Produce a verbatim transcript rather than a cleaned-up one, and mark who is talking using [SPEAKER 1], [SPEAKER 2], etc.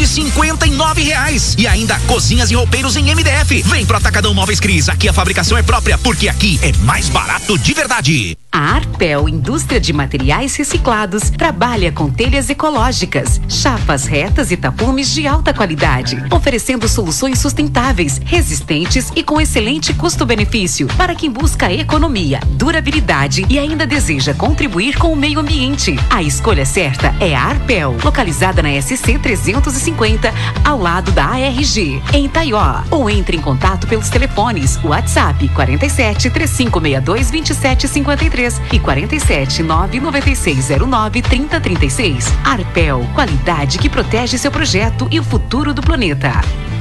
[SPEAKER 1] de cinquenta e nove reais. E ainda cozinhas e roupeiros em M D F. Vem pro Atacadão Móveis Cris. Aqui a fabricação é própria, porque aqui é mais barato de verdade.
[SPEAKER 2] A Arpel, indústria de materiais reciclados, trabalha com telhas ecológicas, chapas retas e tapumes de alta qualidade, oferecendo soluções sustentáveis, resistentes e com excelente custo-benefício para quem busca economia, durabilidade e ainda deseja contribuir com o meio ambiente. A escolha certa é a Arpel, localizada na S C trezentos e cinquenta, ao lado da A R G, em Itaió. Ou entre em contato pelos telefones WhatsApp quarenta e sete, três cinco seis dois, vinte e sete cinquenta e três e quarenta e sete, nove nove seis zero nove, trinta trinta e seis. Arpel, qualidade que protege seu projeto e o futuro do planeta.